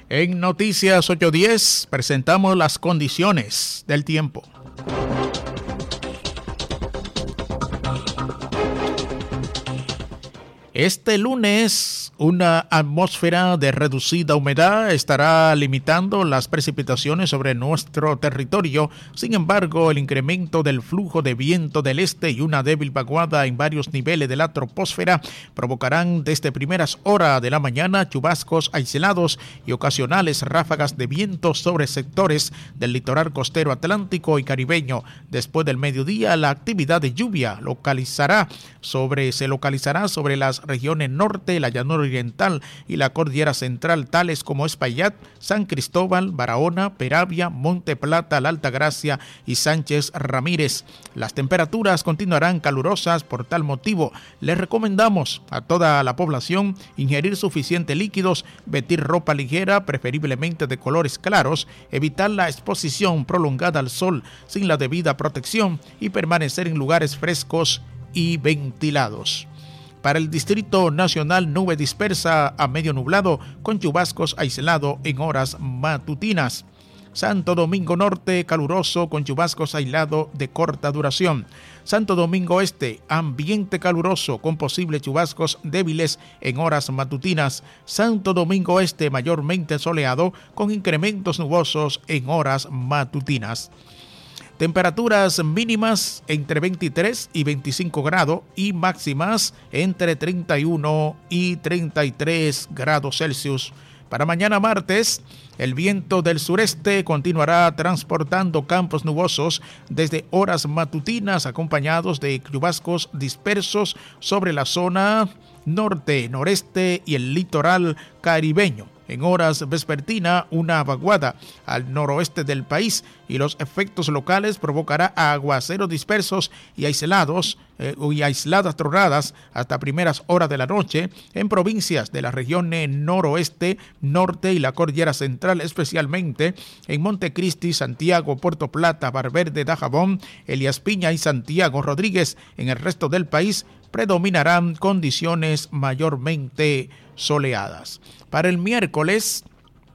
En Noticias 810 presentamos las condiciones del tiempo. Este lunes, una atmósfera de reducida humedad estará limitando las precipitaciones sobre nuestro territorio. Sin embargo, el incremento del flujo de viento del este y una débil vaguada en varios niveles de la troposfera provocarán desde primeras horas de la mañana chubascos aislados y ocasionales ráfagas de viento sobre sectores del litoral costero atlántico y caribeño. Después del mediodía, la actividad de lluvia se localizará sobre las regiones norte, la llanura oriental y la cordillera central, tales como Espaillat, San Cristóbal, Barahona, Peravia, Monte Plata, La Altagracia y Sánchez Ramírez. Las temperaturas continuarán calurosas. Por tal motivo, les recomendamos a toda la población ingerir suficientes líquidos, vestir ropa ligera, preferiblemente de colores claros, evitar la exposición prolongada al sol sin la debida protección y permanecer en lugares frescos y ventilados. Para el Distrito Nacional, nube dispersa a medio nublado con chubascos aislados en horas matutinas. Santo Domingo Norte, caluroso con chubascos aislados de corta duración. Santo Domingo Este, ambiente caluroso con posibles chubascos débiles en horas matutinas. Santo Domingo Este, mayormente soleado con incrementos nubosos en horas matutinas. Temperaturas mínimas entre 23 y 25 grados y máximas entre 31 y 33 grados Celsius. Para mañana martes, el viento del sureste continuará transportando campos nubosos desde horas matutinas acompañados de chubascos dispersos sobre la zona norte, noreste y el litoral caribeño. En horas vespertina, una vaguada al noroeste del país y los efectos locales provocará aguaceros dispersos y aisladas tronadas hasta primeras horas de la noche en provincias de las regiones noroeste, norte y la cordillera central, especialmente en Montecristi, Santiago, Puerto Plata, Valverde, Dajabón, Elías Piña y Santiago Rodríguez. En el resto del país predominarán condiciones mayormente soleadas. Para el miércoles,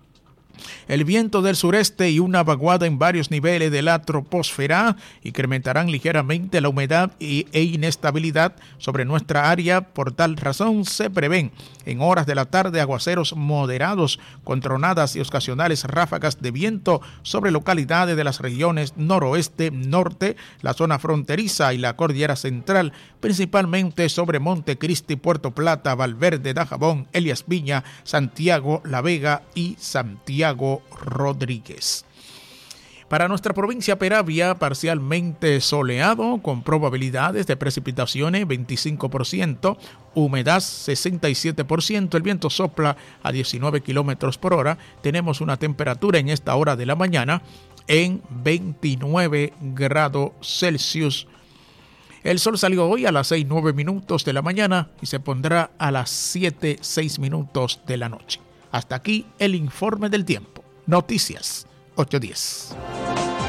el viento del sureste y una vaguada en varios niveles de la troposfera incrementarán ligeramente la humedad e inestabilidad sobre nuestra área. Por tal razón, se prevén en horas de la tarde aguaceros moderados con tronadas y ocasionales ráfagas de viento sobre localidades de las regiones noroeste, norte, la zona fronteriza y la cordillera central, principalmente sobre Montecristi, Puerto Plata, Valverde, Dajabón, Elías Piña, Santiago, La Vega y Santiago Rodríguez. Para nuestra provincia Peravia, parcialmente soleado, con probabilidades de precipitaciones 25%, humedad 67%, el viento sopla a 19 kilómetros por hora. Tenemos una temperatura en esta hora de la mañana en 29 grados Celsius. El sol salió hoy a las 6:09 de la mañana y se pondrá a las 7:06 de la noche. Hasta aquí el informe del tiempo. Noticias 810.